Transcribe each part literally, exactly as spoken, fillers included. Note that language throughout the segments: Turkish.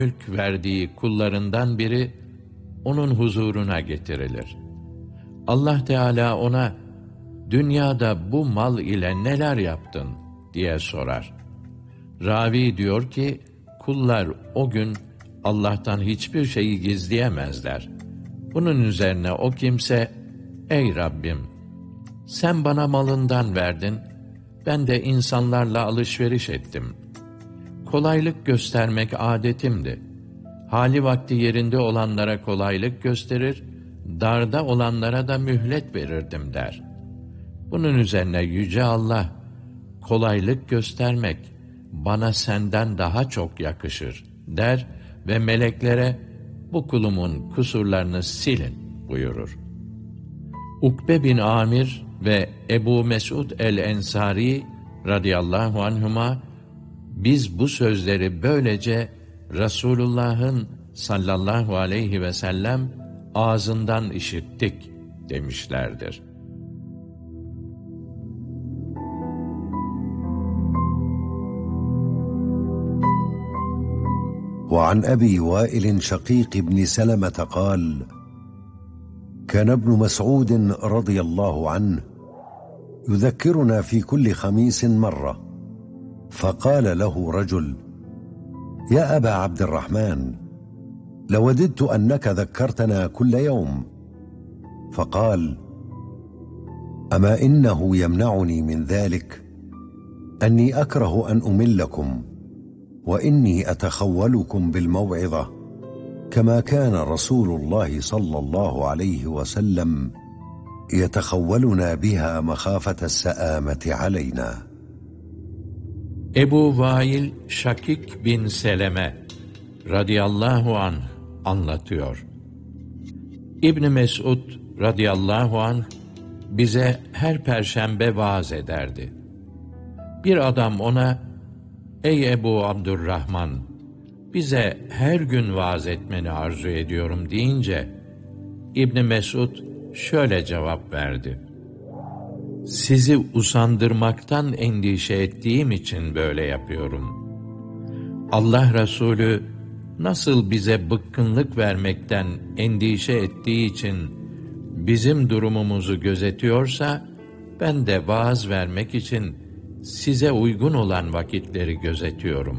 mülk verdiği kullarından biri onun huzuruna getirilir. Allah Teala ona, dünyada bu mal ile neler yaptın diye sorar. Ravi diyor ki, kullar o gün Allah'tan hiçbir şeyi gizleyemezler. Bunun üzerine o kimse, ey Rabbim, sen bana malından verdin, ben de insanlarla alışveriş ettim. Kolaylık göstermek adetimdi. Hali vakti yerinde olanlara kolaylık gösterir, darda olanlara da mühlet verirdim der. Bunun üzerine Yüce Allah, kolaylık göstermek bana senden daha çok yakışır der ve meleklere, bu kulumun kusurlarını silin buyurur. Ukbe bin Amir ve Ebu Mesud el-Ensari radıyallahu anhuma, biz bu sözleri böylece Resulullah'ın sallallahu aleyhi ve sellem ağzından işittik demişlerdir. وعن أبي وائل شقيق بن سلمة قال: كان ابن مسعود رضي الله عنه يذكرنا في كل خميس مرة، فقال له رجل: يا أبا عبد الرحمن، لوددت أنك ذكرتنا كل يوم. فقال: أما إنه يمنعني من ذلك أني أكره أن أملكم، وإني أتخولكم بالموعظة كما كان رسول الله صلى الله عليه وسلم يتخولنا بها مخافة السآمة علينا. Ebu Vail Şakik bin Seleme radıyallahu anh anlatıyor. İbn Mesud radıyallahu anh bize her perşembe vaaz ederdi. Bir adam ona, ey Ebu Abdurrahman, bize her gün vaaz etmeni arzu ediyorum deyince, İbn Mesud şöyle cevap verdi: sizi usandırmaktan endişe ettiğim için böyle yapıyorum. Allah Resulü nasıl bize bıkkınlık vermekten endişe ettiği için bizim durumumuzu gözetiyorsa, ben de vaaz vermek için size uygun olan vakitleri gözetiyorum.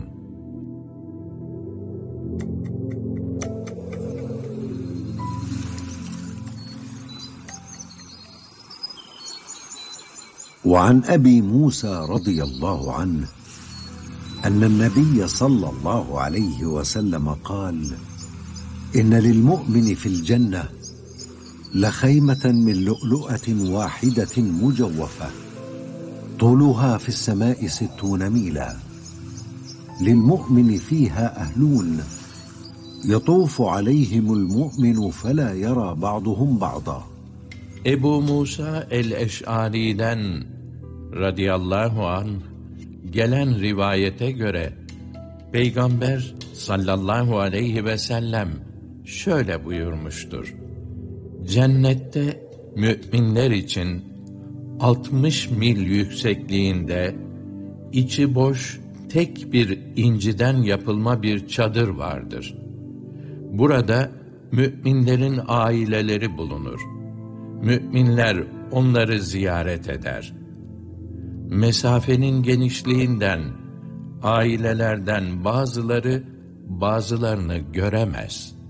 وعن أبي موسى رضي الله عنه أن النبي صلى الله عليه وسلم قال: إن للمؤمن في الجنة لخيمة من لؤلؤة واحدة مجوفة طولها في السماء ستون ميلا، للمؤمن فيها أهلون يطوف عليهم المؤمن فلا يرى بعضهم بعضا. Ebu Musa el-Eş'ari'den radıyallahu anh gelen rivayete göre Peygamber sallallahu aleyhi ve sellem şöyle buyurmuştur: cennette müminler için altmış mil yüksekliğinde içi boş tek bir inciden yapılma bir çadır vardır. Burada müminlerin aileleri bulunur. Müminler onları ziyaret eder. Mesafenin genişliğinden ailelerden bazıları bazılarını göremez.